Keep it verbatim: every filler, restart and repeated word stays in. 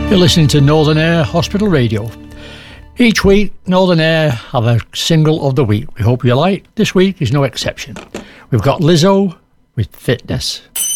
You're listening to Northern Air Hospital Radio. Each week, Northern Air have a single of the week. We hope you like. This week is no exception. We've got Lizzo with Fitness.